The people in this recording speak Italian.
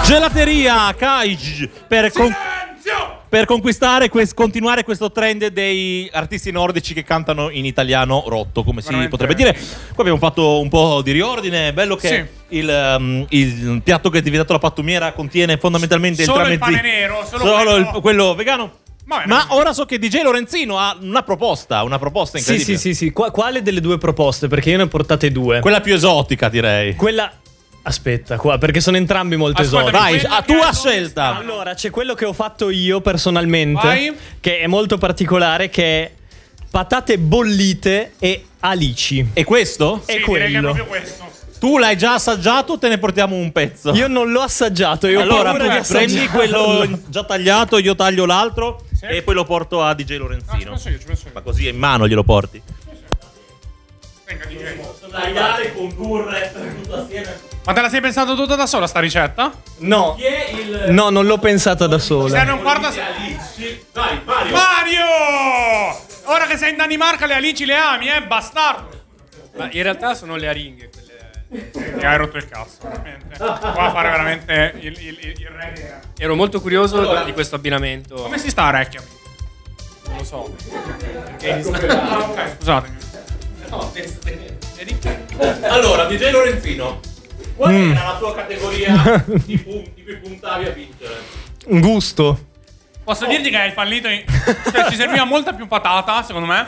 Gelateria Kaij per conquistare continuare questo trend dei artisti nordici che cantano in italiano rotto, come si potrebbe dire. Qua abbiamo fatto un po' di riordine. Bello che il piatto che è diventato la pattumiera contiene fondamentalmente solo il pane nero, solo quello vegano. Ma ora so che DJ Lorenzino ha una proposta incredibile. Sì. Quale delle due proposte? Perché io ne ho portate due. Quella più esotica, direi. Quella... Aspetta, qua, perché sono entrambi molto esotici. Vai, tua scelta. Allora, c'è quello che ho fatto io personalmente, che è molto particolare, che è patate bollite e alici. E questo? È quello. Direi che è proprio questo. Tu l'hai già assaggiato o te ne portiamo un pezzo? Io non l'ho assaggiato. Allora tu prendi quello già tagliato, io taglio l'altro e poi lo porto a DJ Lorenzino. Ci penso io. Ma così in mano glielo porti. Venga, DJ. Tagliare, condurre tutto assieme. Ma te la sei pensata tutta da sola sta ricetta? No. No, non l'ho pensata da sola. Serve un quarto. Dai, Mario! Mario! Ora che sei in Danimarca le alici le ami, bastardo! Ma in realtà sono le aringhe quelle. Ti hai rotto il cazzo, veramente. Qua a fare veramente il re. Ero molto curioso di questo abbinamento. Come si sta a Reykjavik? Non lo so. Ok, scusatemi. Allora, DJ Lorenzino, qual era la tua categoria di punti cui puntavi a vincere? Un gusto. Posso dirti che hai fallito cioè ci serviva molta più patata, secondo me.